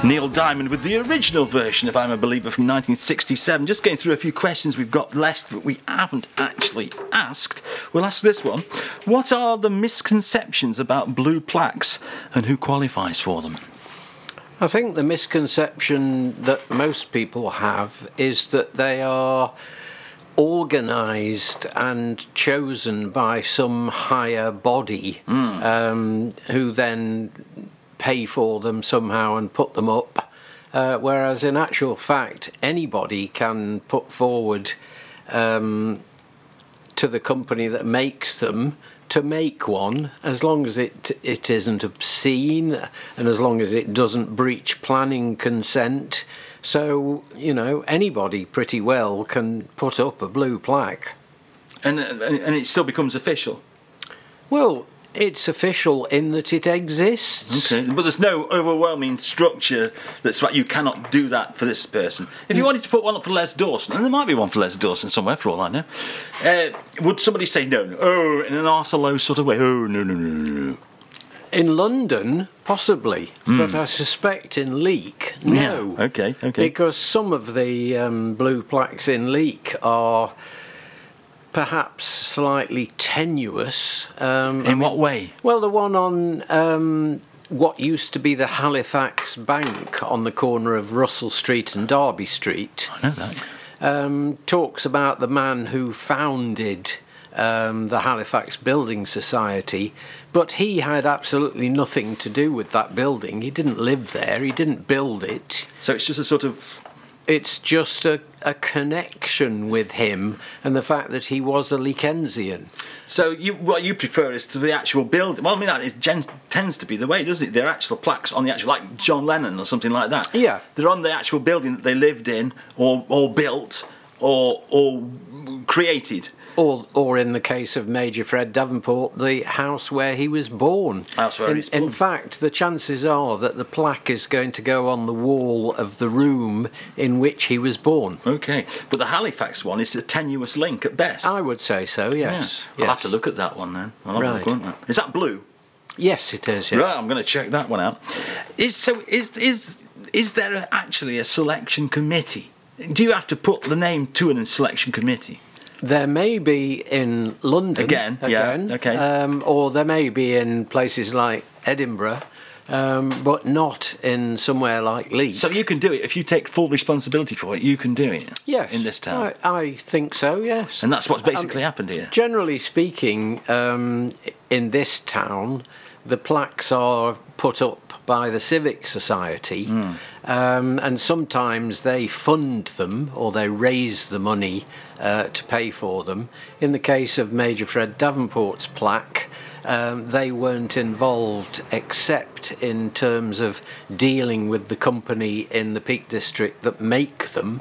Neil Diamond with the original version of I'm a Believer from 1967. Just going through a few questions we've got left that we haven't actually asked. We'll ask this one. What are the misconceptions about blue plaques and who qualifies for them? I think the misconception that most people have is that they are organised and chosen by some higher body who then pay for them somehow and put them up, whereas in actual fact anybody can put forward to the company that makes them to make one, as long as it isn't obscene and as long as it doesn't breach planning consent. So, you know, anybody pretty well can put up a blue plaque. And it still becomes official? Well, it's official in that it exists. Okay, but there's no overwhelming structure that's right, you cannot do that for this person. If you wanted to put one up for Les Dawson, and there might be one for Les Dawson somewhere for all I know, would somebody say no, in an arsehole sort of way? Oh, no. In London, possibly, but I suspect in Leek, no. Yeah. Okay. Because some of the blue plaques in Leek are perhaps slightly tenuous. In what way? Well, the one on what used to be the Halifax Bank on the corner of Russell Street and Derby Street. I know that. Talks about the man who founded the Halifax Building Society, but he had absolutely nothing to do with that building. He didn't live there, he didn't build it. So it's just a sort of... It's just a connection with him and the fact that he was a Leekensian. So what you prefer is to the actual building. Well, I mean, that tends to be the way, doesn't it? There are actual plaques on the actual, like John Lennon or something like that. Yeah. They're on the actual building that they lived in or built or created. Or in the case of Major Fred Davenport, the house where he was born. In fact, the chances are that the plaque is going to go on the wall of the room in which he was born. Okay, but the Halifax one is a tenuous link at best. I would say so, yes. Yeah. I'll have to look at that one then. I'll have a look, won't I? Is that blue? Yes, it is, yeah. Right, I'm going to check that one out. Is there actually a selection committee? Do you have to put the name to a selection committee? There may be in London again, okay. Or there may be in places like Edinburgh, but not in somewhere like Leeds. So you can do it if you take full responsibility for it. You can do it. Yes, in this town. I think so. Yes, and that's what's basically happened here. Generally speaking, in this town, the plaques are put up by the Civic Society, and sometimes they fund them or they raise the money to pay for them. In the case of Major Fred Davenport's plaque, they weren't involved except in terms of dealing with the company in the Peak District that make them.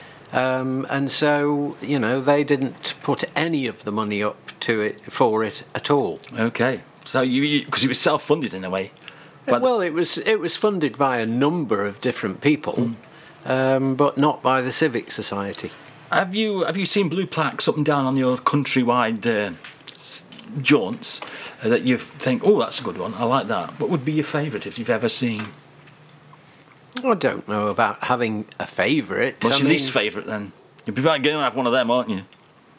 And so, you know, they didn't put any of the money up for it at all. Okay, so because it was self-funded in a way. Well, it was funded by a number of different people, but not by the Civic Society. Have you seen blue plaques up and down on your countrywide jaunts that you think, oh, that's a good one, I like that? What would be your favourite if you've ever seen? I don't know about having a favourite. What's your least favourite then? You'd be going to have one of them, aren't you?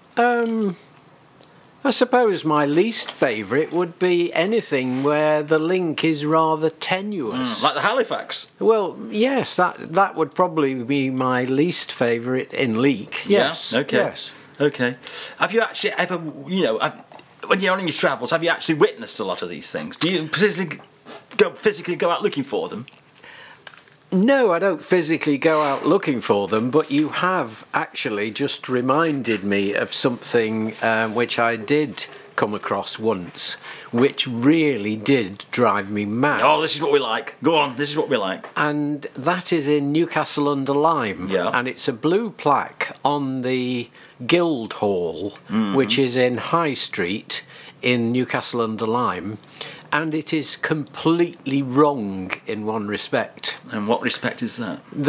I suppose my least favourite would be anything where the link is rather tenuous. Like the Halifax? Well, yes, that would probably be my least favourite in Leek. Yes. Yeah? Okay. Yes. Okay. Have you actually ever, when you're on your travels, have you actually witnessed a lot of these things? Do you physically go out looking for them? No, I don't physically go out looking for them, but you have actually just reminded me of something which I did come across once, which really did drive me mad. Oh, this is what we like. Go on, this is what we like. And that is in Newcastle-under-Lyme. Yeah. And it's a blue plaque on the Guildhall, which is in High Street in Newcastle-under-Lyme. And it is completely wrong in one respect. And what respect is that?